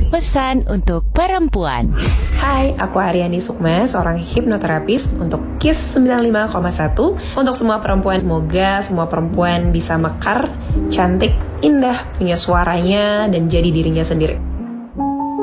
Pesan untuk perempuan. Hai, aku Aryani Sukma, seorang hipnoterapis untuk KISS 95,1. Untuk semua perempuan, semoga semua perempuan bisa mekar, cantik, indah, punya suaranya, dan jadi dirinya sendiri.